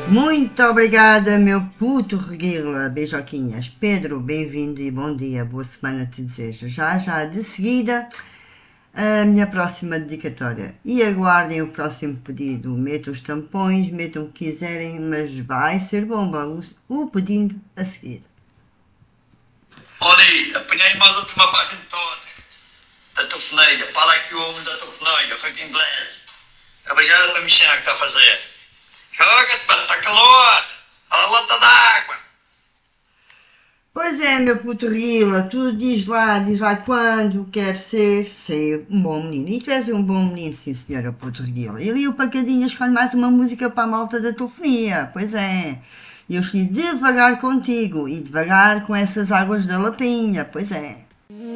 Muito obrigada, meu puto reguila. Beijoquinhas. Pedro, bem-vindo e bom dia. Boa semana te desejo. Já de seguida, a minha próxima dedicatória. E aguardem o próximo pedido. Metam os tampões, metam o que quiserem, mas vai ser bomba. O pedido a seguir. Bonita, apanhei mais a última página toda. Da telefoneira. Fala aqui o homem da telefoneira, feito inglês. Obrigado pela missão que está a fazer. Joga-te, está calor. Olha a lata d'água. Pois é, meu puto reguila. Tu diz lá quando quer ser um bom menino. E tu és um bom menino, sim senhora, puto reguila. Ele e o Pacadinha escolhe mais uma música para a malta da telefonia. Pois é. E eu escolhi devagar contigo e devagar com essas águas da lapinha. Pois é.